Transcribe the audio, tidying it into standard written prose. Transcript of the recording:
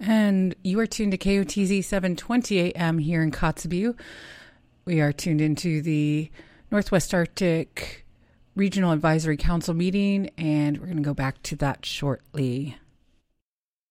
And you are tuned to KOTZ 720 AM here in Kotzebue. We are tuned into the Northwest Arctic Regional Advisory Council meeting, and we're going to go back to that shortly.